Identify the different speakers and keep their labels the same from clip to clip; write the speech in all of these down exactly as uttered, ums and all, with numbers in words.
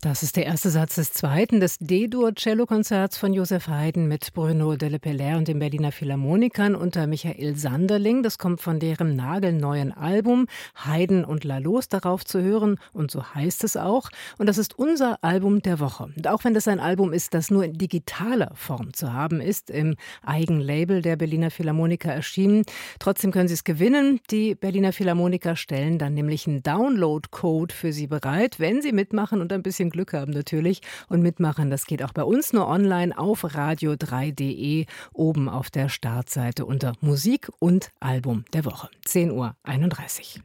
Speaker 1: Das ist der erste Satz des zweiten des D-Dur-Cello-Konzerts von Joseph Haydn mit Bruno de Le Pellère und den Berliner Philharmonikern unter Michael Sanderling. Das kommt von deren nagelneuen Album Haydn und Laloux darauf zu hören und so heißt es auch. Und das ist unser Album der Woche. Und auch wenn das ein Album ist, das nur in digitaler Form zu haben ist, im Eigenlabel der Berliner Philharmoniker erschienen, trotzdem können Sie es gewinnen. Die Berliner Philharmoniker stellen dann nämlich einen Download-Code für Sie bereit, wenn Sie mitmachen und ein bisschen Glück haben natürlich. Und mitmachen, das geht auch bei uns nur online auf radio drei punkt de, oben auf der Startseite unter Musik und Album der Woche. zehn Uhr einunddreißig.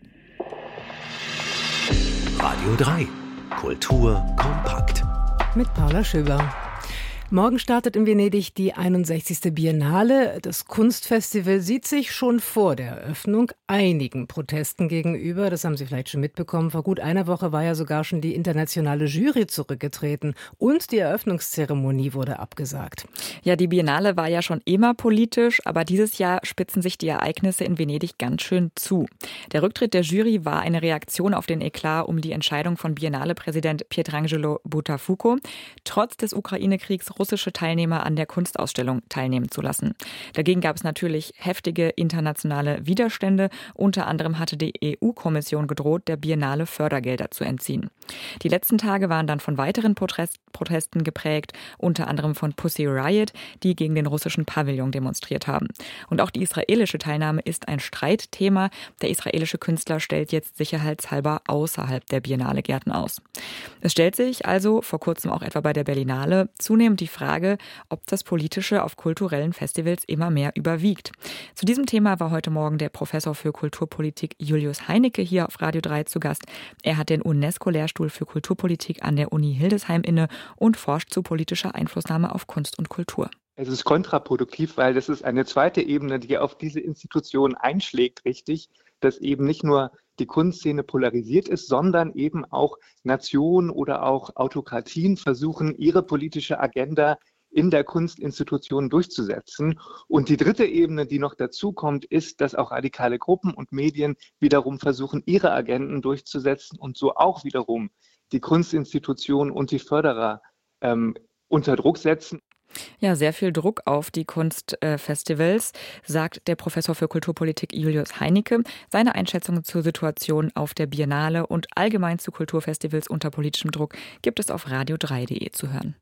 Speaker 2: Radio drei. Kultur kompakt.
Speaker 1: Mit Paula Schöber. Morgen startet in Venedig die einundsechzigste Biennale. Das Kunstfestival sieht sich schon vor der Eröffnung einigen Protesten gegenüber. Das haben Sie vielleicht schon mitbekommen. Vor gut einer Woche war ja sogar schon die internationale Jury zurückgetreten und die Eröffnungszeremonie wurde abgesagt.
Speaker 3: Ja, die Biennale war ja schon immer politisch, aber dieses Jahr spitzen sich die Ereignisse in Venedig ganz schön zu. Der Rücktritt der Jury war eine Reaktion auf den Eklat um die Entscheidung von Biennale-Präsident Pietrangelo Buttafuoco, trotz des Ukraine-Kriegs russische Teilnehmer an der Kunstausstellung teilnehmen zu lassen. Dagegen gab es natürlich heftige internationale Widerstände. Unter anderem hatte die E U-Kommission gedroht, der Biennale Fördergelder zu entziehen. Die letzten Tage waren dann von weiteren Protest- Protesten geprägt, unter anderem von Pussy Riot, die gegen den russischen Pavillon demonstriert haben. Und auch die israelische Teilnahme ist ein Streitthema. Der israelische Künstler stellt jetzt sicherheitshalber außerhalb der Biennale Gärten aus. Es stellt sich also, vor kurzem auch etwa bei der Berlinale, zunehmend die Frage, ob das Politische auf kulturellen Festivals immer mehr überwiegt. Zu diesem Thema war heute Morgen der Professor für Kulturpolitik Julius Heinecke hier auf Radio drei zu Gast. Er hat den UNESCO-Lehrstuhl für Kulturpolitik an der Uni Hildesheim inne und forscht zu politischer Einflussnahme auf Kunst und Kultur.
Speaker 4: Es ist kontraproduktiv, weil das ist eine zweite Ebene, die auf diese Institution einschlägt, richtig, dass eben nicht nur die Kunstszene polarisiert ist, sondern eben auch Nationen oder auch Autokratien versuchen, ihre politische Agenda in der Kunstinstitution durchzusetzen. Und die dritte Ebene, die noch dazu kommt, ist, dass auch radikale Gruppen und Medien wiederum versuchen, ihre Agenden durchzusetzen und so auch wiederum die Kunstinstitution und die Förderer ähm, unter Druck setzen.
Speaker 3: Ja, sehr viel Druck auf die Kunstfestivals, sagt der Professor für Kulturpolitik Julius Heinecke. Seine Einschätzungen zur Situation auf der Biennale und allgemein zu Kulturfestivals unter politischem Druck gibt es auf radio drei punkt de zu hören.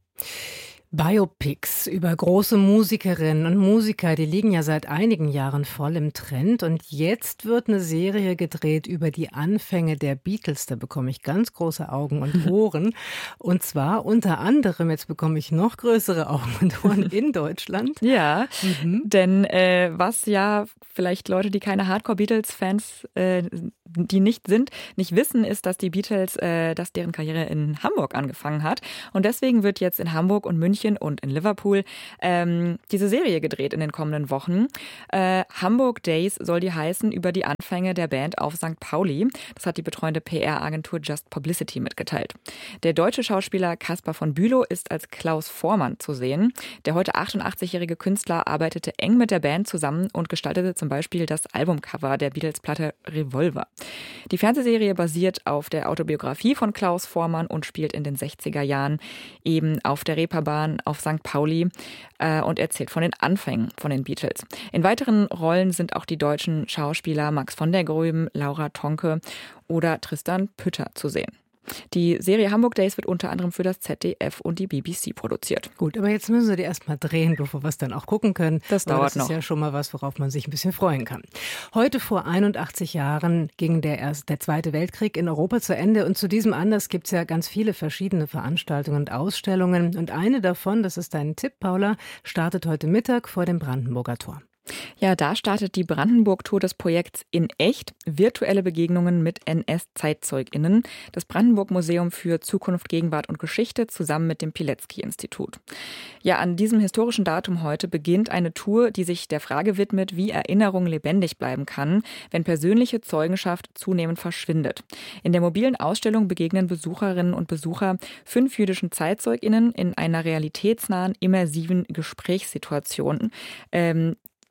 Speaker 1: Biopics über große Musikerinnen und Musiker, die liegen ja seit einigen Jahren voll im Trend. Und jetzt wird eine Serie gedreht über die Anfänge der Beatles. Da bekomme ich ganz große Augen und Ohren. Und zwar unter anderem, jetzt bekomme ich noch größere Augen und Ohren in Deutschland.
Speaker 3: Ja, mhm. denn äh, was ja vielleicht Leute, die keine Hardcore-Beatles-Fans, äh, die nicht sind, nicht wissen, ist, dass die Beatles, äh, dass deren Karriere in Hamburg angefangen hat. Und deswegen wird jetzt in Hamburg und München und in Liverpool ähm, diese Serie gedreht in den kommenden Wochen. Äh, Hamburg Days soll die heißen, über die Anfänge der Band auf Sankt Pauli. Das hat die betreuende P R-Agentur Just Publicity mitgeteilt. Der deutsche Schauspieler Caspar von Bülow ist als Klaus Voormann zu sehen. Der heute achtundachtzigjährige Künstler arbeitete eng mit der Band zusammen und gestaltete zum Beispiel das Albumcover der Beatles-Platte Revolver. Die Fernsehserie basiert auf der Autobiografie von Klaus Voormann und spielt in den sechziger Jahren eben auf der Reeperbahn auf Sankt Pauli äh, und erzählt von den Anfängen von den Beatles. In weiteren Rollen sind auch die deutschen Schauspieler Max von der Gröben, Laura Tonke oder Tristan Pütter zu sehen. Die Serie Hamburg Days wird unter anderem für das Z D F und die B B C produziert.
Speaker 1: Gut, aber jetzt müssen Sie die erst mal drehen, bevor wir es dann auch gucken können.
Speaker 3: Das dauert noch.
Speaker 1: Das ist ja schon mal was, worauf man sich ein bisschen freuen kann. Heute vor einundachtzig Jahren ging der, erst, der Zweite Weltkrieg in Europa zu Ende und zu diesem Anlass gibt es ja ganz viele verschiedene Veranstaltungen und Ausstellungen. Und eine davon, das ist dein Tipp, Paula, startet heute Mittag vor dem Brandenburger Tor.
Speaker 3: Ja, da startet die Brandenburg-Tour des Projekts In Echt, virtuelle Begegnungen mit N S-ZeitzeugInnen, das Brandenburg-Museum für Zukunft, Gegenwart und Geschichte zusammen mit dem Pilecki-Institut. Ja, an diesem historischen Datum heute beginnt eine Tour, die sich der Frage widmet, wie Erinnerung lebendig bleiben kann, wenn persönliche Zeugenschaft zunehmend verschwindet. In der mobilen Ausstellung begegnen Besucherinnen und Besucher fünf jüdischen ZeitzeugInnen in einer realitätsnahen, immersiven Gesprächssituation. Ähm,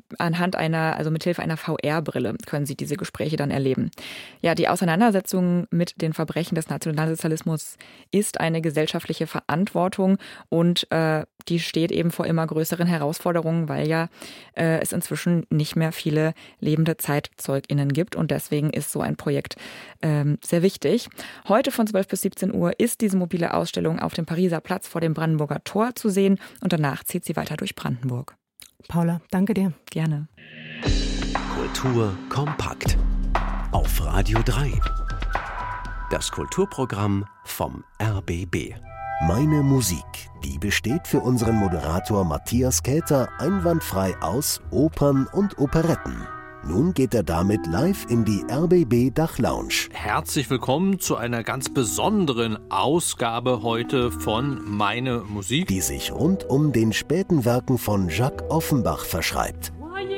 Speaker 3: anhand einer, also mithilfe einer V R-Brille können Sie diese Gespräche dann erleben. Ja, die Auseinandersetzung mit den Verbrechen des Nationalsozialismus ist eine gesellschaftliche Verantwortung und äh, die steht eben vor immer größeren Herausforderungen, weil ja äh, es inzwischen nicht mehr viele lebende ZeitzeugInnen gibt und deswegen ist so ein Projekt ähm, sehr wichtig. Heute von zwölf bis siebzehn Uhr ist diese mobile Ausstellung auf dem Pariser Platz vor dem Brandenburger Tor zu sehen und danach zieht sie weiter durch Brandenburg.
Speaker 1: Paula, danke dir.
Speaker 3: Gerne.
Speaker 2: Kultur kompakt auf Radio drei. Das Kulturprogramm vom R B B.
Speaker 5: Meine Musik, die besteht für unseren Moderator Matthias Käther einwandfrei aus Opern und Operetten. Nun geht er damit live in die R B B Dachlounge.
Speaker 6: Herzlich willkommen zu einer ganz besonderen Ausgabe heute von Meine Musik,
Speaker 5: die sich rund um den späten Werken von Jacques Offenbach verschreibt.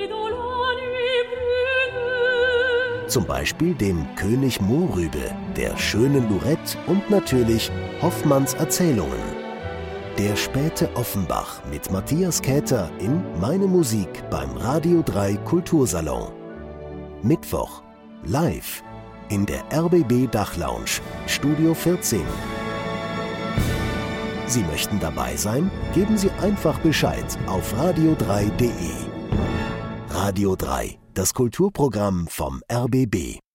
Speaker 5: Zum Beispiel dem König Mohrrübe, der schönen Lorette und natürlich Hoffmanns Erzählungen. Der späte Offenbach mit Matthias Käther in Meine Musik beim Radio drei Kultursalon. Mittwoch, live in der R B B Dachlounge, Studio vierzehn. Sie möchten dabei sein? Geben Sie einfach Bescheid auf radio drei punkt de. Radio drei, das Kulturprogramm vom R B B.